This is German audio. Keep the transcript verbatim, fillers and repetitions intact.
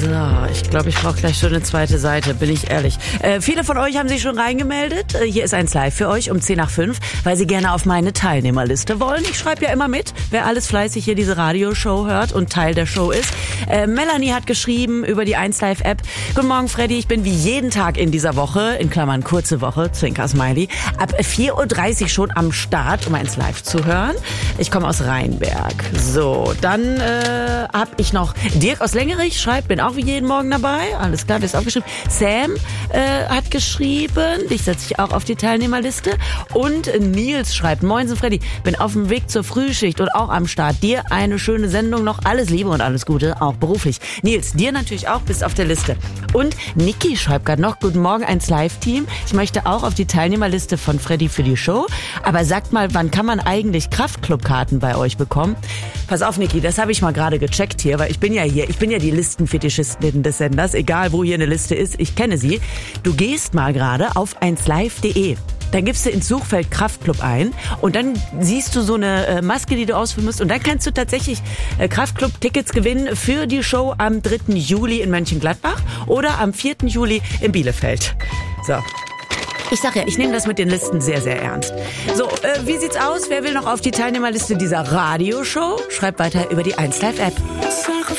So, ich glaube, ich brauche gleich schon eine zweite Seite, bin ich ehrlich. Äh, viele von euch haben sich schon reingemeldet. Äh, hier ist eins live für euch um zehn nach fünf, weil sie gerne auf meine Teilnehmerliste wollen. Ich schreibe ja immer mit, wer alles fleißig hier diese Radioshow hört und Teil der Show ist. Äh, Melanie hat geschrieben über die eins live App. Guten Morgen, Freddy. Ich bin wie jeden Tag in dieser Woche, in Klammern kurze Woche, Zwinker Smiley, ab vier Uhr dreißig schon am Start, um eins live zu hören. Ich komme aus Rheinberg. So, dann äh, habe ich noch Dirk aus Längerich, schreibt, bin auch wie jeden Morgen dabei. Alles klar, du hast aufgeschrieben. Sam äh, hat geschrieben, dich setze ich auch auf die Teilnehmerliste. Und Nils schreibt, Moinsen Freddy, bin auf dem Weg zur Frühschicht und auch am Start. Dir eine schöne Sendung noch, alles Liebe und alles Gute, auch beruflich. Nils, dir natürlich auch, bist auf der Liste. Und Niki schreibt gerade noch, guten Morgen eins Live-Team. Ich möchte auch auf die Teilnehmerliste von Freddy für die Show. Aber sagt mal, wann kann man eigentlich Kraftclub-Karten bei euch bekommen? Pass auf, Niki, das habe ich mal gerade gecheckt hier, weil ich bin ja hier, ich bin ja die Listenfetischistin des Senders, egal wo hier eine Liste ist, ich kenne sie. Du gehst mal gerade auf eins live punkt de. Dann gibst du ins Suchfeld Kraftclub ein und dann siehst du so eine äh, Maske, die du ausfüllen musst und dann kannst du tatsächlich äh, Kraftclub-Tickets gewinnen für die Show am dritten Juli in Mönchengladbach oder am vierten Juli in Bielefeld. So. Ich sag ja, ich nehme das mit den Listen sehr, sehr ernst. So, äh, wie sieht's aus? Wer will noch auf die Teilnehmerliste dieser Radioshow? Schreibt weiter über die eins live App.